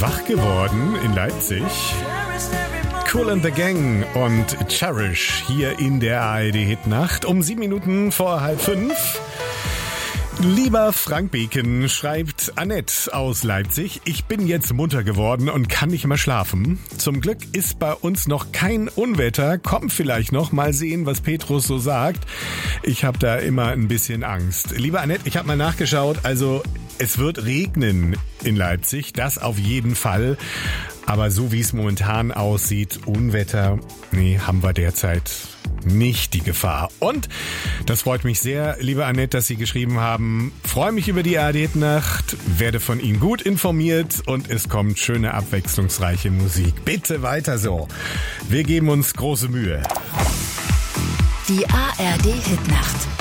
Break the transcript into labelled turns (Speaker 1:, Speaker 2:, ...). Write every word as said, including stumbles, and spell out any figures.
Speaker 1: wach geworden in Leipzig. Kool and the Gang und Cherish hier in der A R D-Hitnacht um sieben Minuten vor halb fünf. Lieber Frank Beken, schreibt Annette aus Leipzig, ich bin jetzt munter geworden und kann nicht mehr schlafen. Zum Glück ist bei uns noch kein Unwetter, kommt vielleicht noch, mal sehen, was Petrus so sagt. Ich habe da immer ein bisschen Angst. Lieber Annette, ich habe mal nachgeschaut, also es wird regnen in Leipzig, das auf jeden Fall. Aber so wie es momentan aussieht, Unwetter, nee, haben wir derzeit nicht die Gefahr. Und das freut mich sehr, liebe Annette, dass Sie geschrieben haben. Freue mich über die A R D-Nacht, werde von Ihnen gut informiert und es kommt schöne, abwechslungsreiche Musik. Bitte weiter so. Wir geben uns große Mühe.
Speaker 2: Die A R D-Hitnacht.